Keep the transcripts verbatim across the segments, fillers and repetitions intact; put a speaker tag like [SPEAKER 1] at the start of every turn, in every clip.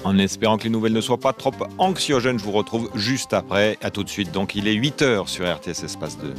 [SPEAKER 1] En espérant que les nouvelles ne soient pas trop anxiogènes, je vous retrouve juste après. À tout de suite. Donc il est huit heures sur R T S Espace deux.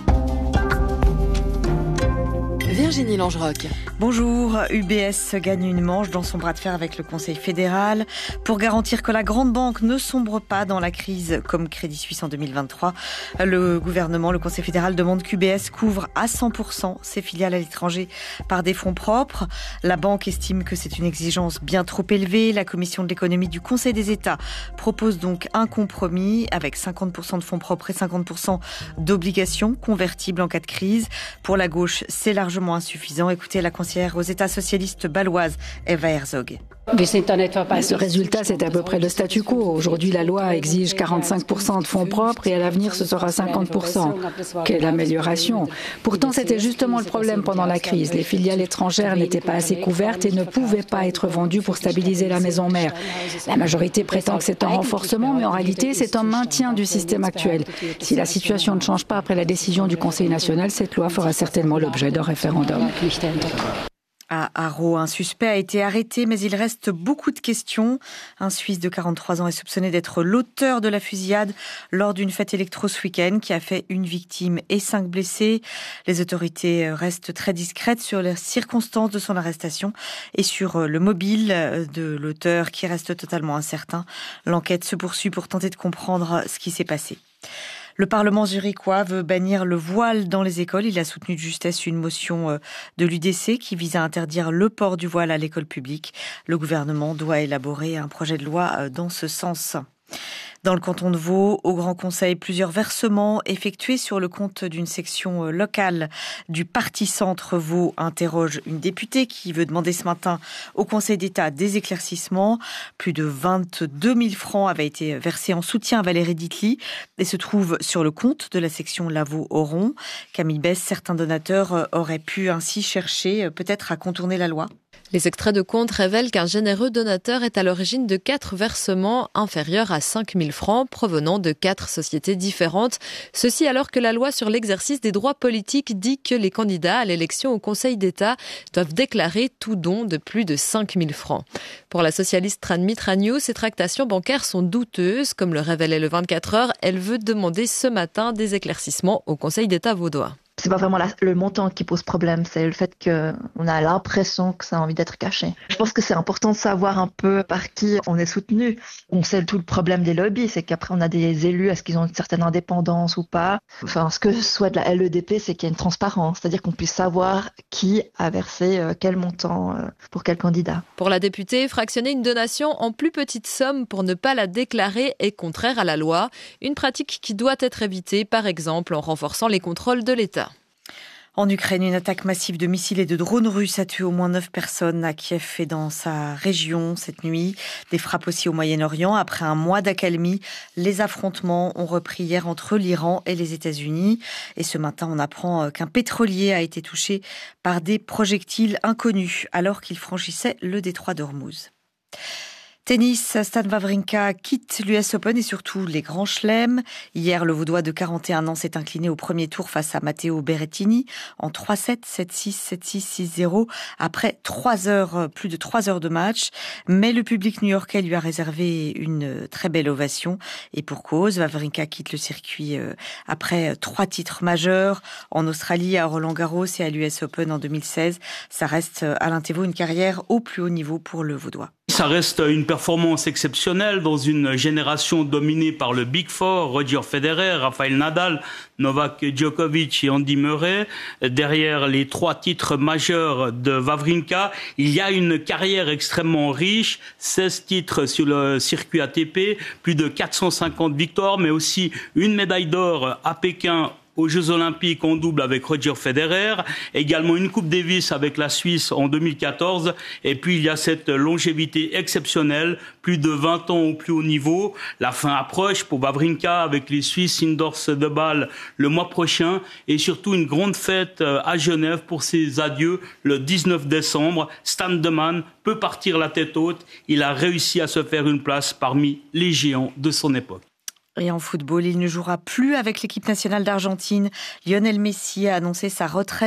[SPEAKER 2] Virginie Langeroc.
[SPEAKER 3] Bonjour, U B S gagne une manche dans son bras de fer avec le Conseil fédéral. Pour garantir que la grande banque ne sombre pas dans la crise comme Crédit Suisse en deux mille vingt-trois, le gouvernement, le Conseil fédéral demande qu'U B S couvre à cent pour cent ses filiales à l'étranger par des fonds propres. La banque estime que c'est une exigence bien trop élevée. La Commission de l'économie du Conseil des États propose donc un compromis avec cinquante pour cent de fonds propres et cinquante pour cent d'obligations convertibles en cas de crise. Pour la gauche, c'est largement insuffisant. Écoutez la conseillère aux États socialistes bâloises, Eva Herzog.
[SPEAKER 4] Ce résultat, c'est à peu près le statu quo. Aujourd'hui, la loi exige quarante-cinq pour cent de fonds propres et à l'avenir, ce sera cinquante pour cent. Quelle amélioration! Pourtant, c'était justement le problème pendant la crise. Les filiales étrangères n'étaient pas assez couvertes et ne pouvaient pas être vendues pour stabiliser la maison mère. La majorité prétend que c'est un renforcement, mais en réalité, c'est un maintien du système actuel. Si la situation ne change pas après la décision du Conseil national, cette loi fera certainement l'objet d'un référendum.
[SPEAKER 3] À Haro, un suspect a été arrêté, mais il reste beaucoup de questions. Un Suisse de quarante-trois ans est soupçonné d'être l'auteur de la fusillade lors d'une fête électro ce week-end qui a fait une victime et cinq blessés. Les autorités restent très discrètes sur les circonstances de son arrestation et sur le mobile de l'auteur qui reste totalement incertain. L'enquête se poursuit pour tenter de comprendre ce qui s'est passé. Le Parlement zurichois veut bannir le voile dans les écoles. Il a soutenu de justesse une motion de l'U D C qui vise à interdire le port du voile à l'école publique. Le gouvernement doit élaborer un projet de loi dans ce sens. Dans le canton de Vaud, au Grand Conseil, plusieurs versements effectués sur le compte d'une section locale du Parti Centre Vaud interroge une députée qui veut demander ce matin au Conseil d'État des éclaircissements. Plus de vingt-deux mille francs avaient été versés en soutien à Valérie Ditli et se trouvent sur le compte de la section Lavaux-Oron. Camille Besse, certains donateurs auraient pu ainsi chercher peut-être à contourner la loi.
[SPEAKER 2] Les extraits de compte révèlent qu'un généreux donateur est à l'origine de quatre versements inférieurs à cinq mille francs provenant de quatre sociétés différentes. Ceci alors que la loi sur l'exercice des droits politiques dit que les candidats à l'élection au Conseil d'État doivent déclarer tout don de plus de cinq mille francs. Pour la socialiste Tran Mitragnou, ces tractations bancaires sont douteuses. Comme le révélait le vingt-quatre heures, elle veut demander ce matin des éclaircissements au Conseil d'État vaudois.
[SPEAKER 5] C'est pas vraiment la, le montant qui pose problème, c'est le fait qu'on a l'impression que ça a envie d'être caché. Je pense que c'est important de savoir un peu par qui on est soutenu. On sait tout le problème des lobbies, c'est qu'après on a des élus, est-ce qu'ils ont une certaine indépendance ou pas. Enfin, ce que souhaite la L E D P, c'est qu'il y ait une transparence, c'est-à-dire qu'on puisse savoir qui a versé quel montant pour quel candidat.
[SPEAKER 2] Pour la députée, fractionner une donation en plus petite somme pour ne pas la déclarer est contraire à la loi. Une pratique qui doit être évitée, par exemple en renforçant les contrôles de l'État.
[SPEAKER 3] En Ukraine, une attaque massive de missiles et de drones russes a tué au moins neuf personnes à Kiev et dans sa région cette nuit. Des frappes aussi au Moyen-Orient. Après un mois d'accalmie, les affrontements ont repris hier entre l'Iran et les États-Unis. Et ce matin, on apprend qu'un pétrolier a été touché par des projectiles inconnus alors qu'il franchissait le détroit d'Ormuz. Tennis, Stan Wawrinka quitte l'U S Open et surtout les grands chelems. Hier, le Vaudois de quarante et un ans s'est incliné au premier tour face à Matteo Berrettini en trois sept, sept six, sept six, six zéro après trois heures, plus de trois heures de match. Mais le public new-yorkais lui a réservé une très belle ovation et pour cause, Wawrinka quitte le circuit après trois titres majeurs en Australie, à Roland-Garros et à l'U S Open en deux mille seize. Ça reste, Alain Thévault, une carrière au plus haut niveau pour le Vaudois.
[SPEAKER 6] Ça reste une performance exceptionnelle dans une génération dominée par le Big Four, Roger Federer, Rafael Nadal, Novak Djokovic et Andy Murray. Derrière les trois titres majeurs de Wawrinka, il y a une carrière extrêmement riche, seize titres sur le circuit A T P, plus de quatre cent cinquante victoires, mais aussi une médaille d'or à Pékin aux Jeux Olympiques en double avec Roger Federer, également une Coupe Davis avec la Suisse en deux mille quatorze, et puis il y a cette longévité exceptionnelle, plus de vingt ans au plus haut niveau. La fin approche pour Wawrinka avec les Suisses Indoors de Bâle le mois prochain, et surtout une grande fête à Genève pour ses adieux le dix-neuf décembre. Stan de Man peut partir la tête haute, il a réussi à se faire une place parmi les géants de son époque.
[SPEAKER 3] Et en football, il ne jouera plus avec l'équipe nationale d'Argentine. Lionel Messi a annoncé sa retraite